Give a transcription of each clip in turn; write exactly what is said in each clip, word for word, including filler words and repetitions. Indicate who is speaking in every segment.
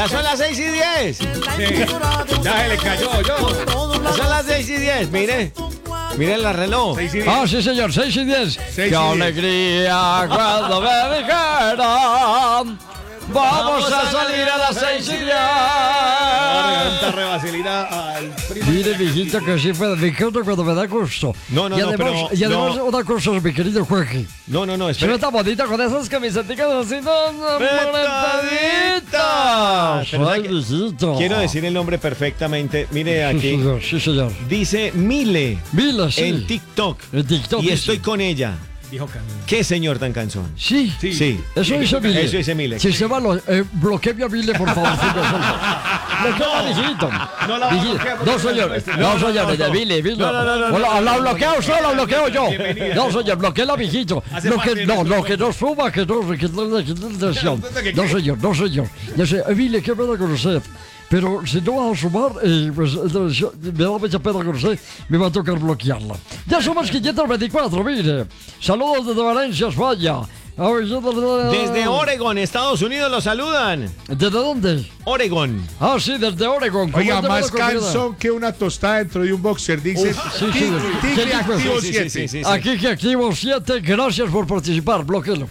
Speaker 1: Ya son las seis y diez.
Speaker 2: Sí. Ya se le cayó yo.
Speaker 1: Ya son las seis y diez, mire. Mire el reloj.
Speaker 2: seis y diez.
Speaker 3: Ah, sí, señor, seis y diez.
Speaker 2: Seis
Speaker 3: ¡Qué
Speaker 2: y diez.
Speaker 3: alegría cuando me dijeron! Vamos a salir a las seis y diez.
Speaker 2: Tanta revaselina al primo.
Speaker 3: Mire, mijito, que sí me dijeron cuando me da gusto.
Speaker 1: No, no,
Speaker 3: y
Speaker 1: no,
Speaker 3: además,
Speaker 1: pero
Speaker 3: Y además,
Speaker 1: no.
Speaker 3: una cosa, mi querido Jorge.
Speaker 1: No, no, no,
Speaker 3: Se ve
Speaker 1: espera.
Speaker 3: tan bonita con esas camisetas así, no, no,
Speaker 1: Apretaditas.
Speaker 3: apretaditas.
Speaker 1: Pero
Speaker 3: Ay,
Speaker 1: sabe que-
Speaker 3: mijito.
Speaker 1: Quiero decir el nombre perfectamente. Mire
Speaker 3: Sí,
Speaker 1: aquí.
Speaker 3: señor, sí, señor.
Speaker 1: Dice Mile
Speaker 3: Mila, sí.
Speaker 1: en TikTok.
Speaker 3: En TikTok,
Speaker 1: Y
Speaker 3: sí.
Speaker 1: estoy con ella.
Speaker 2: Dijo que
Speaker 1: ¿Qué señor tan cansón?
Speaker 3: Sí.
Speaker 2: Sí.
Speaker 1: Sí.
Speaker 3: Eso dice Mile.
Speaker 1: Eso dice Mile.
Speaker 3: Si se va, lo, eh, bloquee a Mile, por favor. Bloquea a mijito.
Speaker 2: No la
Speaker 3: Mijito.
Speaker 2: bloquea porque
Speaker 3: No,
Speaker 2: no
Speaker 3: señor.
Speaker 2: muestra.
Speaker 3: No, señor. de Mile, Mile.
Speaker 1: No, no, no, no,
Speaker 3: O la,
Speaker 1: no,
Speaker 3: la
Speaker 1: no,
Speaker 3: bloqueo usted o la bloqueo yo.
Speaker 2: Bienvenida.
Speaker 3: No, señor. Bloquea a mijito.
Speaker 2: Hace
Speaker 3: Lo
Speaker 2: parte
Speaker 3: que,
Speaker 2: de
Speaker 3: no,
Speaker 2: nuestro
Speaker 3: lo que no suba, que no, que no, que no, atención.
Speaker 2: ¿Que
Speaker 3: No,
Speaker 2: qué?
Speaker 3: señor. No, señor. Ya sé, eh, Mile, qué pena con usted. Pero si no va a sumar, eh, pues entonces, yo- me da mucha pena con usted, me va a tocar bloquearla. Ya somos quinientos veinticuatro, mire. Saludos desde Valencia, España. A ver, yo-
Speaker 1: Desde Oregon, Estados Unidos, lo saludan.
Speaker 3: ¿Desde dónde?
Speaker 1: Oregon.
Speaker 3: Ah, sí, desde Oregon.
Speaker 4: Oiga,
Speaker 3: Coménteme
Speaker 4: más
Speaker 3: la comida.
Speaker 4: cansón que una tostada dentro de un boxer. Dice
Speaker 3: Uf, sí, sí,
Speaker 4: Tigre,
Speaker 3: sí.
Speaker 4: Tigre
Speaker 3: ¿Qué dijo?
Speaker 4: Activo
Speaker 1: Sí, sí,
Speaker 4: siete.
Speaker 1: sí, sí, sí.
Speaker 3: Aquí que activo siete, gracias por participar, bloquealo.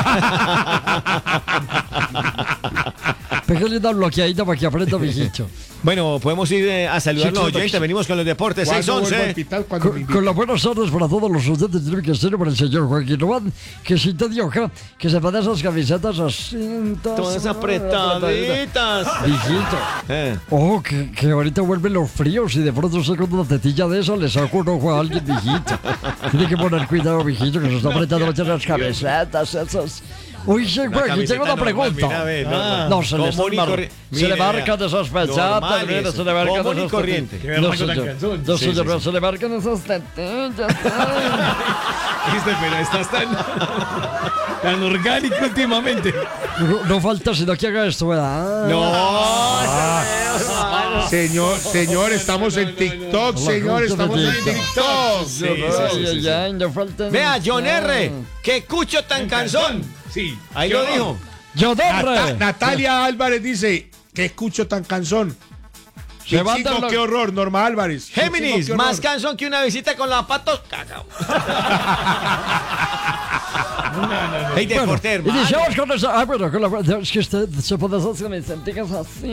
Speaker 3: Pégale una bloqueadita para que aprenda, mijito.
Speaker 1: Bueno, podemos ir eh, a saludar a
Speaker 3: Sí,
Speaker 1: los
Speaker 3: claro.
Speaker 1: oyentes. Venimos con los deportes. seis
Speaker 4: ¿Cuándo vuelvo al
Speaker 1: once.
Speaker 4: hospital? Cuando me
Speaker 3: Con,
Speaker 4: inviten.
Speaker 3: con las buenas tardes para todos los oyentes de que estén para el señor Joaquín Román, que si te dio acá, que se ponen esas camisetas así.
Speaker 1: Todas apretaditas.
Speaker 3: Mijito.
Speaker 1: Eh.
Speaker 3: Ojo, que, que ahorita vuelven los fríos y de pronto se con una tetilla de eso le saco un ojo a alguien, mijito. Tiene que poner cuidado, mijito, que se está apretando muchas las camisetas, esas. Uy, sí,
Speaker 1: Una
Speaker 3: Joaquín, tengo una
Speaker 1: camiseta normal,
Speaker 3: pregunta.
Speaker 1: mira, ve, normal.
Speaker 3: No, se le,
Speaker 1: Común y
Speaker 3: están mar-
Speaker 1: corri-
Speaker 3: se le
Speaker 1: Mire,
Speaker 3: marcan
Speaker 1: vea.
Speaker 3: esas pechatas,
Speaker 1: Normal
Speaker 3: mire,
Speaker 1: eso.
Speaker 3: se le marcan
Speaker 1: Común y
Speaker 3: esas
Speaker 1: corriente.
Speaker 3: tetillas.
Speaker 2: Que
Speaker 3: No,
Speaker 2: me con tan
Speaker 3: señor,
Speaker 2: cansón.
Speaker 3: no,
Speaker 1: Sí,
Speaker 3: señor,
Speaker 1: sí,
Speaker 3: pero
Speaker 1: sí.
Speaker 3: se le marcan esas tetillas.
Speaker 2: Viste, pero estás tan, tan orgánico últimamente.
Speaker 3: No, no falta sino que haga esto, ¿verdad?
Speaker 1: No.
Speaker 4: Señor, señor, estamos en TikTok, señor, estamos en TikTok.
Speaker 1: Sí,
Speaker 3: Ay,
Speaker 1: sí, sí,
Speaker 3: ay,
Speaker 1: sí.
Speaker 3: ay, no falta
Speaker 1: Vea,
Speaker 3: nada.
Speaker 1: John R. ¡Qué cucho tan cansón!
Speaker 2: Sí.
Speaker 1: Ahí
Speaker 2: Qué
Speaker 1: lo
Speaker 2: horror.
Speaker 1: dijo.
Speaker 3: John
Speaker 4: Nata-
Speaker 3: R.
Speaker 4: Natalia Álvarez dice, qué escucho tan cansón.
Speaker 3: Se van
Speaker 4: Chico,
Speaker 3: de lo-
Speaker 4: qué horror, Norma Álvarez.
Speaker 1: Géminis,
Speaker 4: Chico, qué
Speaker 1: más
Speaker 4: horror.
Speaker 1: cansón que una visita con los patos. Cacao. Hey,
Speaker 3: Bueno,
Speaker 1: deporte, hermano.
Speaker 3: iniciamos con esa. Ah, bueno, con la. Es que usted se puede hacer camisetas así.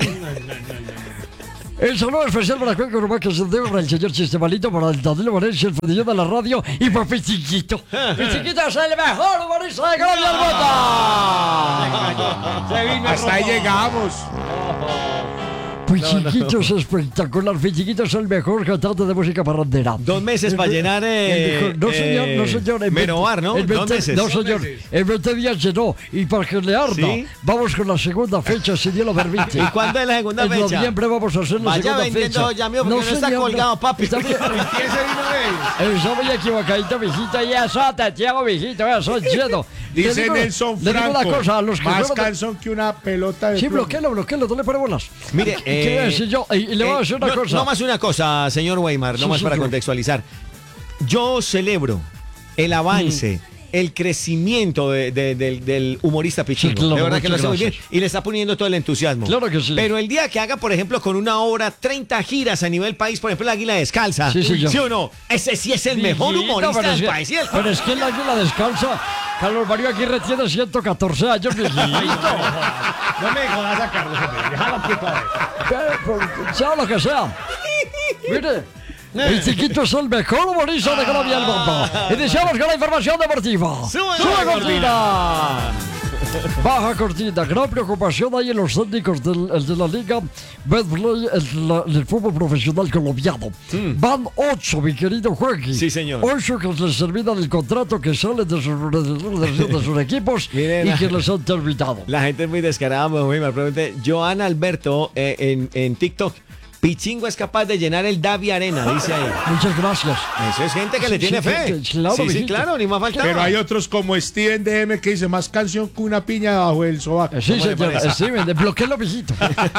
Speaker 3: El saludo especial para Cuenca Uruguay, que se debe para el señor Chistemalito, para el Danilo Valencia, el fedillo de la radio y para Pichiquito. Pichiquito es el mejor humorista de Colombia del mundo.
Speaker 2: Se vino
Speaker 4: Hasta ahí
Speaker 2: rojo.
Speaker 4: llegamos.
Speaker 3: Pichiquito es espectacular. Pichiquito es el mejor cantante de música parrandera.
Speaker 1: Dos meses para llenar. Eh,
Speaker 3: El mejor- no, señor, no, señor. en
Speaker 1: Menovar, ¿no?
Speaker 3: veinte- en
Speaker 1: Dos
Speaker 3: veinte
Speaker 1: meses.
Speaker 3: No, señor.
Speaker 2: meses.
Speaker 3: En veinte días llenó. Y para que le arda,
Speaker 1: ¿Sí?
Speaker 3: vamos con la segunda fecha, si Dios lo permite.
Speaker 1: ¿Y cuándo es la segunda
Speaker 3: En
Speaker 1: fecha?
Speaker 3: noviembre vamos a hacer la
Speaker 1: Vaya
Speaker 3: segunda
Speaker 1: vendiendo
Speaker 3: fecha.
Speaker 1: ya, mío, porque no está
Speaker 3: señor,
Speaker 1: colgado, papi.
Speaker 3: Está bien.
Speaker 2: ¿Quién se vino de él?
Speaker 3: Eso muy equivocadito, mijito. Y eso te llevo, mijito. Eso lleno. Le
Speaker 4: Dice
Speaker 3: digo-
Speaker 4: Nelson
Speaker 3: le digo
Speaker 4: Franco,
Speaker 3: una cosa a los que
Speaker 4: más
Speaker 3: fueron de-
Speaker 4: cansón que una pelota de
Speaker 3: Sí,
Speaker 4: plomo.
Speaker 3: bloquealo, bloquealo, no le pare bolas.
Speaker 1: Mire,
Speaker 3: ¿Qué voy a
Speaker 1: eh,
Speaker 3: decir yo? Y, y le voy a
Speaker 1: Eh,
Speaker 3: decir una
Speaker 1: no,
Speaker 3: cosa.
Speaker 1: no más una cosa, señor Weimar, no
Speaker 3: Sí,
Speaker 1: más
Speaker 3: sí,
Speaker 1: para
Speaker 3: yo-
Speaker 1: contextualizar. Yo celebro el avance, el crecimiento de- de- del, del humorista Pichingo.
Speaker 3: Sí, claro,
Speaker 1: de verdad que lo
Speaker 3: muchas
Speaker 1: hace muy bien
Speaker 3: gracias.
Speaker 1: y le está poniendo todo el entusiasmo.
Speaker 3: Claro que sí.
Speaker 1: Pero el día que haga, por ejemplo, con una obra, treinta giras a nivel país, por ejemplo, la Águila Descalza.
Speaker 3: Sí, señor.
Speaker 1: ¿Sí o no? Ese sí es el mejor
Speaker 3: Mijito,
Speaker 1: humorista
Speaker 3: pero es
Speaker 1: del
Speaker 3: que-
Speaker 1: país. ¿sí? El-
Speaker 3: Pero es que el águila descalza. Carlos Mario Aguirre tiene ciento catorce años, mijito.
Speaker 2: No me jodas a Carlos, hombre. Déjalo quieto a ver.
Speaker 3: Pero, pero, sea lo que sea. Mire, el chiquito es el mejor humorista de Colombia del mundo. Iniciamos con la información deportiva.
Speaker 1: ¡Sube,
Speaker 3: ¡Sube
Speaker 1: la
Speaker 3: cortina! Baja cortina, gran preocupación hay en los técnicos del, el de la Liga Betplay, el, de la- del fútbol profesional colombiano. Van ocho, mi querido Joaquín.
Speaker 1: Sí, señor.
Speaker 3: Ocho que les terminan el contrato, que salen de sus, de, de- de sus equipos
Speaker 1: Miren,
Speaker 3: y
Speaker 1: la-
Speaker 3: que les han terminado.
Speaker 1: La gente es muy descarada, me Weimar. Pregunté, Joan Alberto eh, en, en TikTok. Pichingo es capaz de llenar el Davi Arena, dice ahí.
Speaker 3: Muchas gracias.
Speaker 1: Eso es gente que
Speaker 3: Sí,
Speaker 1: le tiene
Speaker 3: sí,
Speaker 1: fe.
Speaker 3: que- que- claro,
Speaker 1: sí, sí,
Speaker 3: mijito.
Speaker 1: claro, ni más faltaba.
Speaker 4: Pero hay otros como Steven D M que dice más canción que una piña debajo del sobaco.
Speaker 3: Eh, Sí,
Speaker 1: ¿Cómo le
Speaker 3: señor.
Speaker 1: parece?
Speaker 3: eh, Sí, me desbloquéelo, mijito.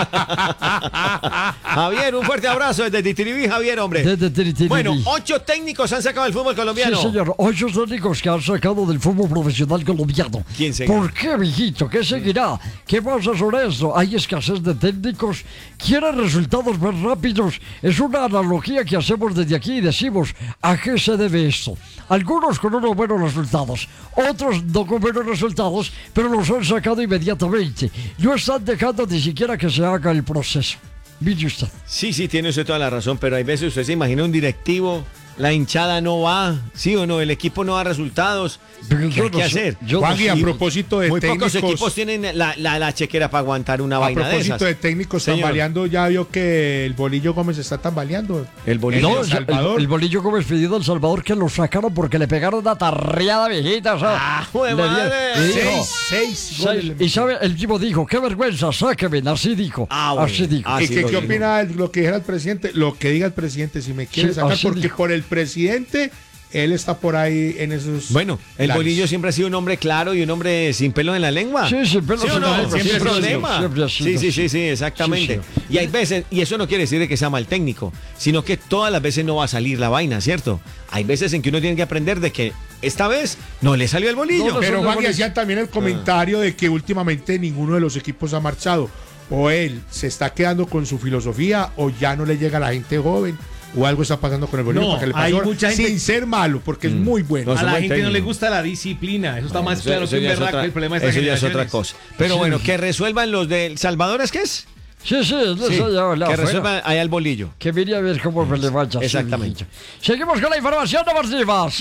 Speaker 1: Javier, un fuerte abrazo desde Titiribí, Javier, hombre.
Speaker 3: Desde Titiribí.
Speaker 1: Bueno, ocho técnicos han sacado el fútbol colombiano.
Speaker 3: Sí, señor. Ocho técnicos que han sacado del fútbol profesional colombiano.
Speaker 1: ¿Quién seguirá?
Speaker 3: ¿Por qué, mijito? ¿Qué seguirá? ¿Qué pasa sobre eso? Hay escasez de técnicos. ¿Quieren resultados más rápidos? Es una analogía que hacemos desde aquí y decimos, ¿a qué se debe esto? Algunos con unos buenos resultados, otros no con buenos resultados, pero los han sacado inmediatamente. No están dejando ni siquiera que se haga el proceso. Mire usted.
Speaker 1: Sí, sí, tiene usted toda la razón, pero hay veces usted se imagina un directivo, la hinchada no va, sí o no, el equipo no da resultados.
Speaker 3: Pero
Speaker 1: ¿Qué
Speaker 3: yo
Speaker 1: hay
Speaker 3: no
Speaker 1: que
Speaker 3: sé,
Speaker 1: hacer?
Speaker 3: yo no
Speaker 4: Juan, y
Speaker 3: sé.
Speaker 4: a propósito de
Speaker 1: Muy
Speaker 4: técnicos,
Speaker 1: pocos equipos tienen la, la, la chequera para aguantar una
Speaker 4: a
Speaker 1: vaina de esas.
Speaker 4: propósito de técnicos
Speaker 1: Señor.
Speaker 4: tambaleando, ya vio que el Bolillo Gómez está tambaleando.
Speaker 1: El Bolillo.
Speaker 3: No,
Speaker 4: El
Speaker 3: el,
Speaker 4: Salvador.
Speaker 3: el bolillo Gómez pidió del Salvador que lo sacaron porque le pegaron una tarriada viejita. O sea,
Speaker 1: ¡Ah, jue
Speaker 3: le dieron-
Speaker 1: madre!
Speaker 3: y dijo,
Speaker 4: Seis, seis
Speaker 3: seis,
Speaker 4: goles le
Speaker 3: y sabe, el tipo dijo, qué vergüenza, sáquenme, así dijo.
Speaker 1: Ah, bueno.
Speaker 3: Así dijo.
Speaker 1: Ah,
Speaker 4: ¿Y
Speaker 1: sí,
Speaker 4: qué,
Speaker 1: lo
Speaker 4: qué
Speaker 1: digo.
Speaker 4: opina de lo que dijera el presidente? Lo que diga el presidente, si me quiere
Speaker 3: Sí,
Speaker 4: sacar,
Speaker 3: así
Speaker 4: porque
Speaker 3: dijo.
Speaker 4: por el presidente, él está por ahí en esos.
Speaker 1: Bueno, el
Speaker 4: lares.
Speaker 1: Bolillo siempre ha sido un hombre claro y un hombre sin pelo en la lengua.
Speaker 3: Sí, sin pelo
Speaker 1: ¿Sí o
Speaker 3: en la
Speaker 1: no?
Speaker 3: lengua,
Speaker 1: Sin
Speaker 3: siempre ha sido,
Speaker 1: problema.
Speaker 3: siempre ha
Speaker 1: Sí,
Speaker 3: sido,
Speaker 1: sí,
Speaker 3: sí.
Speaker 1: sí, sí, exactamente.
Speaker 3: Sí,
Speaker 1: Y hay veces, y eso no quiere decir de que sea mal técnico, sino que todas las veces no va a salir la vaina, ¿cierto? Hay veces en que uno tiene que aprender de que esta vez no le salió el Bolillo.
Speaker 3: No, no,
Speaker 4: Pero
Speaker 3: son
Speaker 4: Juan, y
Speaker 3: de
Speaker 4: hacían también el comentario de que últimamente ninguno de los equipos ha marchado. O él se está quedando con su filosofía, o ya no le llega a la gente joven, o algo está pasando con el Bolillo.
Speaker 2: No,
Speaker 4: porque le
Speaker 2: hay
Speaker 4: pasó
Speaker 2: mucha gente-
Speaker 4: sin ser malo, porque es muy bueno.
Speaker 1: No,
Speaker 2: A la
Speaker 1: buen
Speaker 2: gente no
Speaker 1: técnico.
Speaker 2: le gusta la disciplina. Eso está más
Speaker 1: Eso-
Speaker 2: claro
Speaker 1: eso
Speaker 2: que un
Speaker 1: ya es
Speaker 2: berraco.
Speaker 1: otra-
Speaker 2: El problema de esta
Speaker 1: eso ya es otra
Speaker 2: generaciones.
Speaker 1: cosa. Pero bueno, que resuelvan los del Salvador, ¿es que es?
Speaker 3: Sí, sí, de
Speaker 1: Sí,
Speaker 3: eso ya hablaba,
Speaker 1: que
Speaker 3: bueno.
Speaker 1: resuelvan allá el Bolillo.
Speaker 3: Que venía a ver cómo me le vaya. así,
Speaker 1: Exactamente.
Speaker 3: mijito. Seguimos con la información deportiva.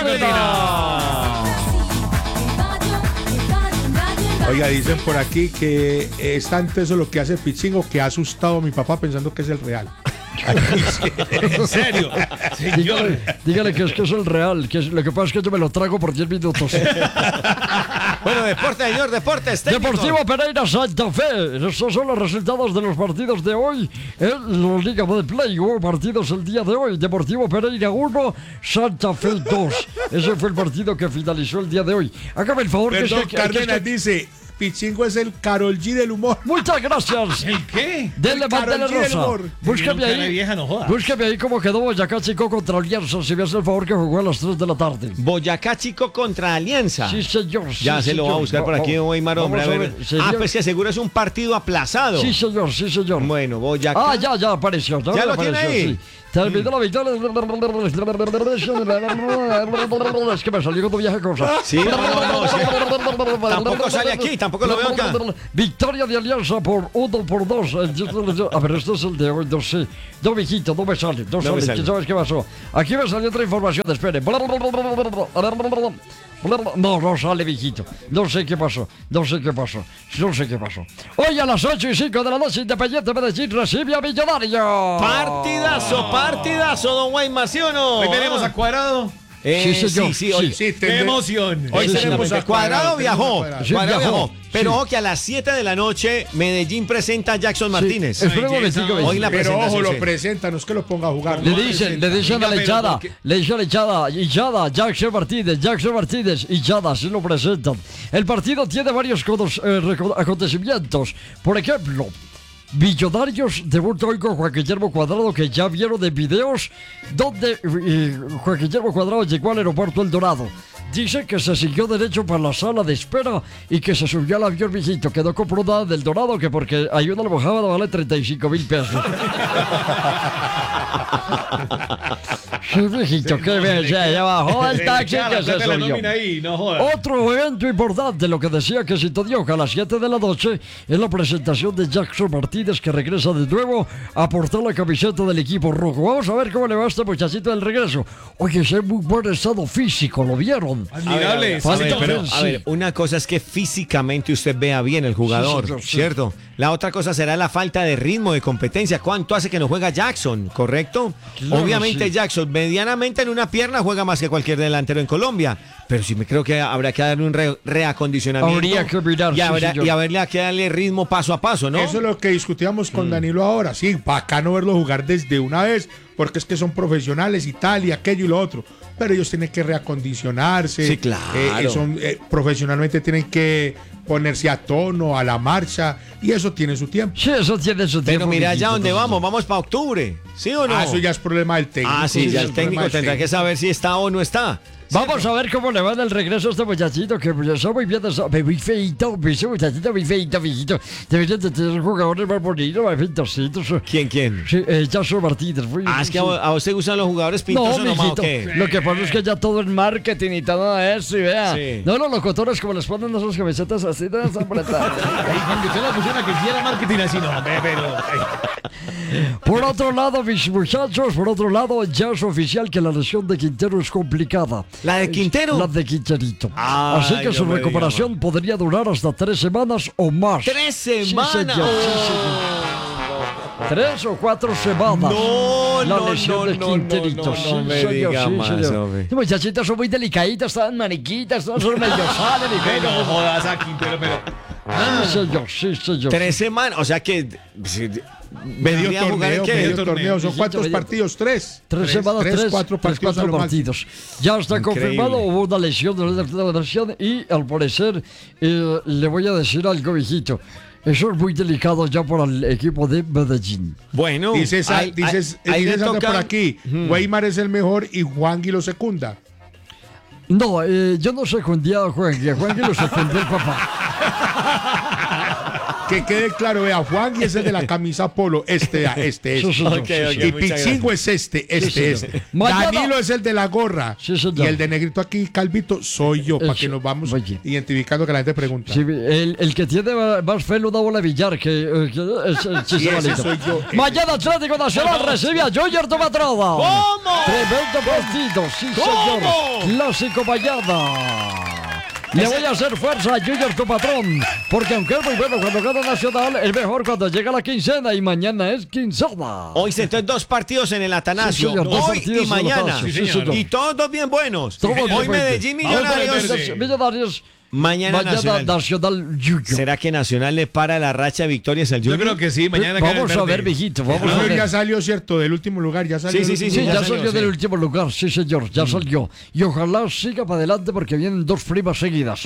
Speaker 4: Oiga, dicen por aquí que es tanto eso lo que hace Pichingo que ha asustado a mi papá pensando que es el Real.
Speaker 2: En serio. Señor.
Speaker 3: Dígale, dígale que es que es el real, que es- lo que pasa es que yo me lo trago por diez minutos.
Speaker 1: Bueno, deporte, señor, deportes. técnico.
Speaker 3: Deportivo Pereira Santa Fe. Estos son los resultados de los partidos de hoy en la Liga de Play. Hubo partidos el día de hoy. Deportivo Pereira uno, Santa Fe dos. Ese fue el partido que finalizó el día de hoy. Hágame el favor que es
Speaker 4: Perdón,
Speaker 3: que- que-
Speaker 4: Cárdenas
Speaker 3: que-
Speaker 4: dice, Pichingo es el Karol G del humor.
Speaker 3: Muchas gracias.
Speaker 2: ¿El qué?
Speaker 3: Denle
Speaker 4: El
Speaker 3: bandera
Speaker 4: Karol G del
Speaker 3: rosa.
Speaker 4: humor.
Speaker 3: Búsqueme
Speaker 2: Tiene un cara de
Speaker 3: ahí.
Speaker 2: vieja, no joda.
Speaker 3: Búsqueme ahí cómo quedó Boyacá Chico contra Alianza. Si me hace el favor que jugó a las tres de la tarde.
Speaker 1: Boyacá Chico contra Alianza.
Speaker 3: Sí, señor. sí,
Speaker 1: Ya se lo va a
Speaker 3: señor.
Speaker 1: buscar por aquí,
Speaker 3: Va-
Speaker 1: Weimar, hombre. A
Speaker 3: vamos
Speaker 1: ver.
Speaker 3: señor.
Speaker 1: Ah, pues que seguro es un partido aplazado.
Speaker 3: Sí, señor, sí, señor.
Speaker 1: Bueno, Boyacá.
Speaker 3: Ah, ya, ya apareció. Ya,
Speaker 1: ¿Ya
Speaker 3: me
Speaker 1: lo tiene
Speaker 3: apareció,
Speaker 1: ahí?
Speaker 3: sí. Terminó la victoria. Es que me salió cuando viaje cosas.
Speaker 1: Sí, no, no, no, sí. Tampoco sale aquí, tampoco lo veo acá.
Speaker 3: Victoria de Alianza por uno por dos. A ver, este es el de hoy, no sé. No, mijito, no me sale, no,
Speaker 1: me
Speaker 3: sale.
Speaker 1: sale.
Speaker 3: ¿Qué sabes qué pasó? Aquí me salió otra información, espere. No, no sale, mijito. No sé qué pasó, no sé qué pasó, no sé qué pasó. Hoy a las ocho y cinco de la noche, Independiente Medellín recibe a Millonario.
Speaker 1: Partidazo, partidazo, don Weimar, ¿sí o no?
Speaker 2: Hoy veremos a Cuadrado.
Speaker 1: Eh,
Speaker 3: Sí, señor,
Speaker 1: sí, sí, hoy-
Speaker 3: sí.
Speaker 4: Sí,
Speaker 2: ¡Qué
Speaker 4: tendré-
Speaker 2: emoción!
Speaker 4: Hoy
Speaker 1: Exactamente.
Speaker 4: tenemos a
Speaker 1: Cuadrado
Speaker 4: Cuadrado,
Speaker 1: viajó.
Speaker 4: tenemos a Cuadrado.
Speaker 3: Sí,
Speaker 1: Cuadrado
Speaker 3: viajó.
Speaker 1: viajó. Pero
Speaker 3: Sí.
Speaker 1: ojo que a las siete de la noche Medellín presenta a Jackson Martínez.
Speaker 3: Sí, espera un momentico,
Speaker 1: Hoy la
Speaker 4: Pero ojo,
Speaker 1: presentación,
Speaker 4: lo
Speaker 1: sí.
Speaker 4: presenta, no es que lo ponga a jugar.
Speaker 3: Le
Speaker 4: lo
Speaker 3: dicen,
Speaker 4: presenta.
Speaker 3: le dicen a la
Speaker 2: Oiga, pero
Speaker 3: hinchada,
Speaker 2: ¿por qué?
Speaker 3: le dicen a la hinchada, hinchada, Jackson Martínez, Jackson Martínez, hinchada, así lo presentan. El partido tiene varios codos, eh, reco- acontecimientos. Por ejemplo, Millonarios debuta hoy con Juan Guillermo Cuadrado, que ya vieron en videos donde eh, Juan Guillermo Cuadrado llegó al aeropuerto El Dorado. Dice que se siguió derecho para la sala de espera y que se subió al avión viejito. Quedó comprobada del Dorado que porque hay una almohada vale treinta y cinco mil pesos. Sí, viejito, qué bien, ya, ya bajó el taxi
Speaker 2: Claro,
Speaker 3: que se
Speaker 2: plata la
Speaker 3: subió.
Speaker 2: nómina ahí, no joda.
Speaker 3: Otro evento importante, lo que decía que Cito Dioca a las siete de la noche, es la presentación de Jackson Martínez, que regresa de nuevo a portar la camiseta del equipo rojo. Vamos a ver cómo le va a este muchachito del regreso. Oye, es en muy buen estado físico, ¿lo vieron?
Speaker 2: Admirable.
Speaker 1: A ver, pero,
Speaker 3: sí.
Speaker 1: a ver, una cosa es que físicamente usted vea bien el jugador,
Speaker 3: Sí, señor, sí.
Speaker 1: ¿cierto? La otra cosa será la falta de ritmo, de competencia. ¿Cuánto hace que no juega Jackson, correcto?
Speaker 3: Claro,
Speaker 1: Obviamente
Speaker 3: sí.
Speaker 1: Jackson medianamente en una pierna juega más que cualquier delantero en Colombia, pero sí me creo que habrá que darle un re- reacondicionamiento.
Speaker 3: Habría que mirar,
Speaker 1: y,
Speaker 3: sí,
Speaker 1: habrá,
Speaker 3: señor.
Speaker 1: y haberle que darle ritmo paso a paso, ¿no?
Speaker 4: Eso es lo que discutíamos con Danilo ahora. Sí, bacano verlo jugar desde una vez, porque es que son profesionales y tal, y aquello y lo otro. Pero ellos tienen que reacondicionarse.
Speaker 1: Sí, claro.
Speaker 4: eh, son, eh, profesionalmente tienen que ponerse a tono, a la marcha, y eso tiene su tiempo.
Speaker 3: Sí, eso tiene su tiempo.
Speaker 1: Pero mira allá
Speaker 3: mijito,
Speaker 1: donde
Speaker 3: entonces,
Speaker 1: vamos, vamos para octubre, ¿sí o no?
Speaker 4: Ah, eso ya es problema del técnico.
Speaker 1: Ah, sí,
Speaker 4: eso
Speaker 1: ya
Speaker 4: es
Speaker 1: el
Speaker 4: problema
Speaker 1: técnico
Speaker 4: del
Speaker 1: tendrá que
Speaker 4: técnico.
Speaker 1: saber si está o no está.
Speaker 3: Vamos a ver cómo le va en el regreso a este muchachito que pues, está muy bien, está muy feito, ese muchachito muy feito, mijito. Deberían de tener jugadores más bonitos, más feitositos.
Speaker 1: ¿Quién, quién?
Speaker 3: Sí, eh, Jason Martínez. muy-
Speaker 1: Ah, es que a,
Speaker 3: sí.
Speaker 1: a vos te gustan los jugadores
Speaker 3: No,
Speaker 1: pintosos nomás, ¿o
Speaker 3: mijito,
Speaker 1: qué?
Speaker 3: lo que pasa es que ya todo es marketing y todo eso, y vea.
Speaker 1: Sí.
Speaker 3: No, los locutores como les ponen esas camisetas así, de esas apretadas.
Speaker 2: Ahí, cuando usted la pusiera que hiciera marketing así, no, hombre, pero. ay.
Speaker 3: Por otro lado, mis muchachos, por otro lado, ya es oficial que la lesión de Quintero es complicada.
Speaker 1: ¿La de Quintero?
Speaker 3: La de Quinterito.
Speaker 1: Ay,
Speaker 3: Así que
Speaker 1: no
Speaker 3: su
Speaker 1: me
Speaker 3: recuperación podría durar hasta tres semanas o más.
Speaker 1: ¡Tres
Speaker 3: Sí,
Speaker 1: semanas!
Speaker 3: señor, sí, señor. Tres o cuatro semanas.
Speaker 1: No,
Speaker 3: la
Speaker 1: no,
Speaker 3: lesión
Speaker 1: no,
Speaker 3: de
Speaker 1: no,
Speaker 3: Quinterito.
Speaker 1: no, no,
Speaker 3: sí,
Speaker 1: no me
Speaker 3: señor,
Speaker 1: diga
Speaker 3: sí,
Speaker 1: más,
Speaker 3: señor.
Speaker 1: hombre.
Speaker 3: Los muchachitos son muy delicaditos, están maniquitas, todos son medio salen y
Speaker 2: Pero
Speaker 3: todo.
Speaker 2: jodas a Quintero, pero.
Speaker 3: Sí, señor, sí, señor.
Speaker 1: Tres semanas, o sea que... si-
Speaker 4: Medio
Speaker 1: vendría a jugar
Speaker 4: torneo,
Speaker 1: en qué?
Speaker 4: medio
Speaker 2: Medio
Speaker 4: torneo.
Speaker 2: torneo.
Speaker 4: ¿Son cuántos
Speaker 3: Medio-
Speaker 4: partidos? Tres.
Speaker 3: Tres, semanas, tres,
Speaker 4: cuatro
Speaker 3: tres,
Speaker 4: partidos. a
Speaker 3: cuatro
Speaker 4: lo máximo.
Speaker 3: partidos. Ya está
Speaker 1: Increíble.
Speaker 3: confirmado, hubo una lesión de la lesión y al parecer eh, le voy a decir algo, viejito. Eso es muy delicado ya para el equipo de Medellín.
Speaker 1: Bueno,
Speaker 4: Dices,
Speaker 1: ahí-
Speaker 4: dices,
Speaker 1: ahí- ahí
Speaker 4: dices
Speaker 1: le
Speaker 4: anda
Speaker 1: toca-
Speaker 4: por aquí, Weimar es el mejor y Juangui lo secunda.
Speaker 3: No, eh, yo no secundé a Juan, a Juan lo secundé el papá.
Speaker 4: Que quede claro, vea, Juangui es el de la camisa polo, este, este,
Speaker 3: Sí,
Speaker 4: este.
Speaker 3: señor,
Speaker 1: Ok,
Speaker 3: sí,
Speaker 1: ok.
Speaker 3: señor.
Speaker 4: Y
Speaker 1: muchas
Speaker 4: Pichingo es este, este,
Speaker 3: señor.
Speaker 4: este.
Speaker 3: Mañana-
Speaker 4: Danilo es el de la gorra.
Speaker 3: Sí, señor.
Speaker 4: Y el de negrito aquí, Calvito, soy yo, para
Speaker 3: Eso,
Speaker 4: que nos vamos
Speaker 3: oye.
Speaker 4: identificando que la gente pregunta.
Speaker 3: Sí, el, el que tiene más fe una bola de billar que, eh, que es el
Speaker 4: Sí, ese
Speaker 3: Chisabalito.
Speaker 4: soy yo.
Speaker 3: Mañana Atlético Nacional recibe a Junior de Matrada.
Speaker 1: ¿Cómo?
Speaker 3: Tremendo partido, sí señor.
Speaker 1: ¿Cómo?
Speaker 3: Clásico mañana. Le voy a hacer fuerza a Junior, tu patrón. Porque aunque es muy bueno cuando gana Nacional, es mejor cuando llega la quincena y mañana es quincena.
Speaker 1: Hoy se entonces dos partidos en el Atanasio,
Speaker 3: Sí, señor, dos
Speaker 1: hoy
Speaker 3: partidos
Speaker 1: y
Speaker 3: en el
Speaker 1: mañana.
Speaker 3: Atanasio,
Speaker 2: sí, señor.
Speaker 1: Y todos dos bien buenos.
Speaker 3: Todos bien
Speaker 1: Hoy
Speaker 3: buenos.
Speaker 1: Medellín
Speaker 2: Vamos por el
Speaker 1: Millonarios.
Speaker 2: verde.
Speaker 3: Millonarios.
Speaker 1: Mañana,
Speaker 3: Mañana
Speaker 1: Nacional.
Speaker 3: Nacional Junior.
Speaker 1: ¿Será que Nacional le para la racha de victorias al
Speaker 2: Yo
Speaker 1: Junior?
Speaker 2: creo que sí, mañana gana el
Speaker 3: Vamos a
Speaker 2: verde.
Speaker 3: ver, viejito. Vamos a
Speaker 4: Junior
Speaker 3: ver.
Speaker 4: ya salió, ¿cierto? Del último lugar, ya salió.
Speaker 1: Sí,
Speaker 4: del
Speaker 1: sí,
Speaker 4: último
Speaker 3: Sí,
Speaker 1: ya
Speaker 3: ya
Speaker 4: lugar.
Speaker 3: salió,
Speaker 1: salió,
Speaker 3: del
Speaker 1: sí.
Speaker 3: último lugar, sí señor, ya salió. Y ojalá siga para adelante porque vienen dos primas seguidas.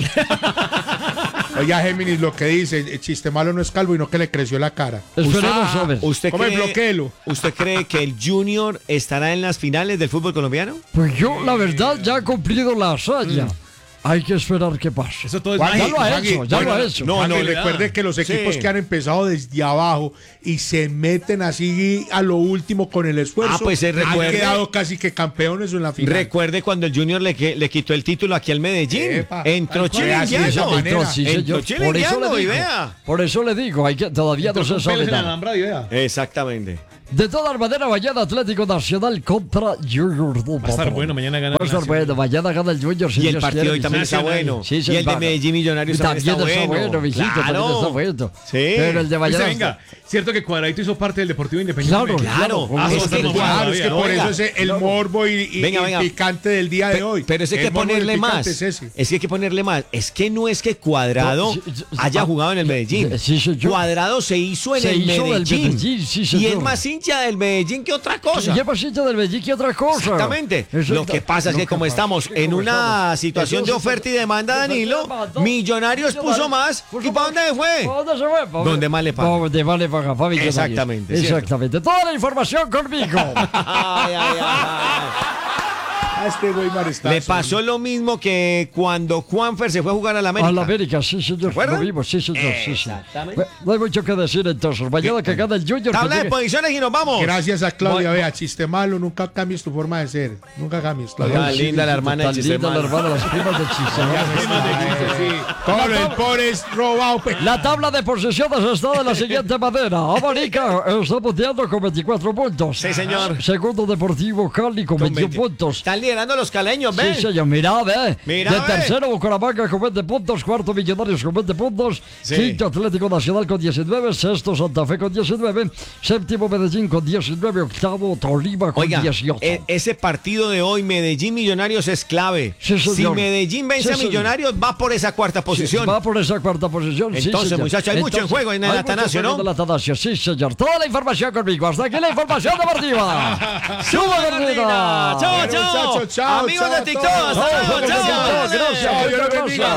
Speaker 4: Oiga, Géminis, lo que dice, el chiste malo no es calvo y no que le creció la cara.
Speaker 3: Esperemos a ver.
Speaker 1: ¿Usted
Speaker 4: Come,
Speaker 1: cree,
Speaker 4: bloquéelo.
Speaker 1: ¿Usted cree que el Junior estará en las finales del fútbol colombiano?
Speaker 3: Pues yo, la verdad, ya he cumplido la hazaña. Hay que esperar qué pasa.
Speaker 2: Eso todo es
Speaker 4: Juan,
Speaker 3: Ya
Speaker 2: magia.
Speaker 3: lo ha
Speaker 4: Juanqui,
Speaker 3: hecho, ya
Speaker 4: bueno,
Speaker 3: lo ha hecho.
Speaker 1: no,
Speaker 4: Juanqui,
Speaker 1: no,
Speaker 2: le
Speaker 4: recuerde
Speaker 2: da.
Speaker 4: que los equipos
Speaker 1: Sí.
Speaker 4: que han empezado desde abajo y se meten así a lo último con el esfuerzo,
Speaker 1: Ah, pues, eh,
Speaker 4: han
Speaker 1: recuerde-
Speaker 4: quedado casi que campeones en la final.
Speaker 1: Recuerde cuando el Junior le, que- le quitó el título aquí al Medellín.
Speaker 4: Epa.
Speaker 1: Entró
Speaker 4: Tal cual, así de esa
Speaker 1: chilingueando.
Speaker 4: manera.
Speaker 3: Entró, sí,
Speaker 1: Entró
Speaker 3: señor. Por eso
Speaker 1: chilingueando,
Speaker 3: le
Speaker 1: y
Speaker 3: digo.
Speaker 1: vea.
Speaker 3: Por eso le digo, hay que, todavía no se
Speaker 2: Entonces,
Speaker 3: sabe
Speaker 2: pelos en la
Speaker 3: nada.
Speaker 2: alhambra y vea.
Speaker 1: Exactamente.
Speaker 3: De todas maneras, mañana Atlético Nacional contra Junior.
Speaker 2: Va a estar bueno, mañana gana
Speaker 3: Va a estar
Speaker 2: Nacional.
Speaker 3: bueno, mañana gana el Junior. si
Speaker 1: Y el
Speaker 3: Dios
Speaker 1: partido
Speaker 3: quiere,
Speaker 1: hoy también está
Speaker 2: Nacional.
Speaker 1: bueno.
Speaker 3: Sí,
Speaker 1: y
Speaker 3: sí,
Speaker 1: el de
Speaker 3: va.
Speaker 1: Medellín Millonarios también,
Speaker 3: También
Speaker 1: está bueno.
Speaker 3: mijito, también
Speaker 1: Claro.
Speaker 3: está bueno.
Speaker 1: Sí.
Speaker 3: Pero el de
Speaker 2: Dice,
Speaker 3: mañana.
Speaker 2: venga, cierto que Cuadradito hizo parte del Deportivo Independiente.
Speaker 3: Claro,
Speaker 2: Medellín?
Speaker 1: Claro.
Speaker 3: Claro,
Speaker 2: Ah,
Speaker 1: es
Speaker 2: eso
Speaker 1: que,
Speaker 2: no
Speaker 4: Claro, es que
Speaker 1: claro,
Speaker 4: por
Speaker 1: oiga,
Speaker 4: eso es el morbo y, y-
Speaker 1: Venga,
Speaker 4: y
Speaker 1: venga.
Speaker 4: picante del día de
Speaker 1: Pe-
Speaker 4: hoy.
Speaker 1: Pero eso hay
Speaker 4: El
Speaker 1: que
Speaker 4: morbo y el
Speaker 1: ponerle
Speaker 4: picante
Speaker 1: más.
Speaker 4: Es ese.
Speaker 1: Es que hay que ponerle más. Es que no es que Cuadrado
Speaker 3: No, sí, sí,
Speaker 1: haya
Speaker 3: ah,
Speaker 1: jugado en el Medellín.
Speaker 3: sí, señor.
Speaker 1: Cuadrado se hizo en
Speaker 3: Se
Speaker 1: el
Speaker 3: hizo del
Speaker 1: Medellín.
Speaker 3: Medellín, sí,
Speaker 1: y
Speaker 3: señor.
Speaker 1: es más hincha del Medellín que otra cosa.
Speaker 3: ¿Qué pasito del Medellín que otra cosa?
Speaker 1: Exactamente.
Speaker 3: Eso
Speaker 1: Lo
Speaker 3: está-
Speaker 1: que pasa es
Speaker 3: lo
Speaker 1: que como
Speaker 3: pasa
Speaker 1: estamos
Speaker 3: es que
Speaker 1: en
Speaker 3: como
Speaker 1: una
Speaker 3: estamos-
Speaker 1: situación de
Speaker 3: Entonces,
Speaker 1: oferta y demanda,
Speaker 3: oferta y
Speaker 1: Danilo,
Speaker 3: demanda.
Speaker 1: Millonarios puso más. ¿Y para dónde fue?
Speaker 3: ¿Para dónde se fue? ¿Para
Speaker 1: Donde más le paga.
Speaker 3: Donde más le paga, para Millonarios.
Speaker 1: Exactamente, cierto.
Speaker 3: Exactamente. Toda la información conmigo.
Speaker 1: Ay, ay, ay.
Speaker 4: Ah, este Weimar está.
Speaker 1: Le pasó lo mismo que cuando Juanfer se fue a jugar a la América.
Speaker 3: A la América, sí, señor.
Speaker 1: acuerda?
Speaker 3: Lo vimos, sí, señor. Sí, sí.
Speaker 1: Exactamente.
Speaker 3: Bueno, no hay mucho que decir entonces. Mañana que gana el Junior. que
Speaker 1: Tabla de
Speaker 3: llegue-
Speaker 1: posiciones y nos vamos.
Speaker 4: Gracias a Claudia,
Speaker 1: Voy-
Speaker 4: vea, chiste malo, nunca cambies tu forma de ser. Nunca cambies, Claudia.
Speaker 1: Tan linda la hermana de
Speaker 3: Tan linda la
Speaker 1: Chisemalo.
Speaker 3: hermana, las primas de Chisemalo.
Speaker 4: Todo el pobre es robado. pe-
Speaker 3: La tabla de posiciones está de la siguiente manera. América está punteando con veinticuatro puntos.
Speaker 1: Sí, señor.
Speaker 3: Segundo Deportivo Cali con
Speaker 1: Con
Speaker 3: veintiún
Speaker 1: veinte.
Speaker 3: puntos.
Speaker 1: Están liderando los caleños, ¿ves?
Speaker 3: Sí, señor, mira, ve.
Speaker 1: Mira,
Speaker 3: de
Speaker 1: ve.
Speaker 3: tercero, Bucaramanga con veinte puntos. Cuarto, Millonarios con veinte puntos.
Speaker 1: Sí.
Speaker 3: Quinto, Atlético Nacional con diecinueve. Sexto, Santa Fe con diecinueve. Séptimo, Medellín con diecinueve. Octavo, Tolima con
Speaker 1: Oiga,
Speaker 3: dieciocho.
Speaker 1: e- ese partido de hoy, Medellín Millonarios, es clave.
Speaker 3: Sí, señor.
Speaker 1: Si Medellín vence
Speaker 3: Sí,
Speaker 1: a
Speaker 3: señor.
Speaker 1: Millonarios, va por esa cuarta posición.
Speaker 3: Va por esa cuarta posición. sí,
Speaker 1: Entonces,
Speaker 3: señor.
Speaker 1: muchachos, hay mucho en juego en el
Speaker 3: hay mucho
Speaker 1: Atanasio,
Speaker 3: juego
Speaker 1: ¿no?
Speaker 3: en el Atanasio, sí, señor. Toda la información conmigo. Hasta aquí la información deportiva. ¡Suba, Gordina!
Speaker 1: Chao,
Speaker 4: Bueno,
Speaker 1: chao.
Speaker 4: muchachos, chao,
Speaker 1: Amigos
Speaker 4: chao
Speaker 1: de
Speaker 4: a
Speaker 1: TikTok,
Speaker 4: todos.
Speaker 1: hasta luego,
Speaker 3: Chao,
Speaker 1: chao.
Speaker 3: gracias.
Speaker 4: Chao, Dios los bendiga.